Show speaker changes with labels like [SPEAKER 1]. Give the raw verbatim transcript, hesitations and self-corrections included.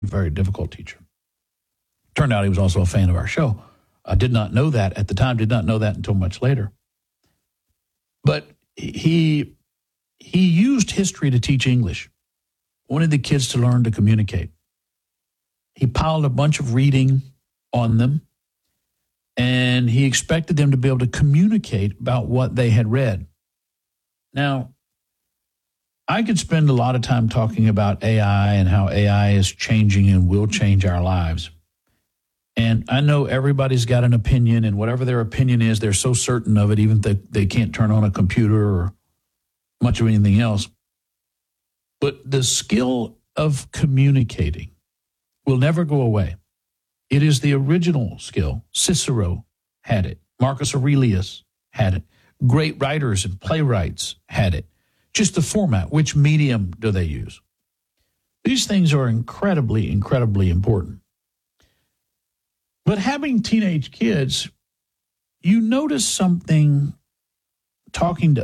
[SPEAKER 1] very difficult teacher. Turned out he was also a fan of our show. I did not know that at the time, did not know that until much later. But he he used history to teach English, wanted the kids to learn to communicate. He piled a bunch of reading on them, and he expected them to be able to communicate about what they had read. Now, I could spend a lot of time talking about A I and how A I is changing and will change our lives. And I know everybody's got an opinion, and whatever their opinion is, they're so certain of it, even if they, they can't turn on a computer or much of anything else. But the skill of communicating will never go away. It is the original skill. Cicero had it. Marcus Aurelius had it. Great writers and playwrights had it. Just the format. Which medium do they use? These things are incredibly, incredibly important. But having teenage kids, you notice something talking to